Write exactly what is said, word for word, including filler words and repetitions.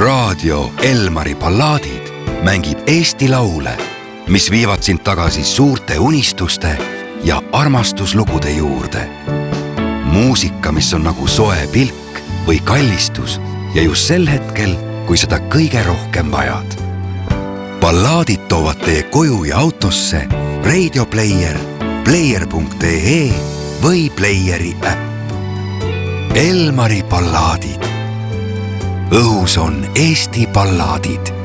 raadio Elmari ballaadid mängib Eesti laule, mis viivad sind tagasi suurte unistuste ja armastuslugude juurde. Muusika, mis on nagu soe pilk või kallistus ja just sel hetkel, kui seda kõige rohkem vajad. Ballaadid toovad teie koju ja autosse Radio Player, player punkt ee või Playeri äpp. Elmari ballaadid. Õhus on Eesti ballaadid.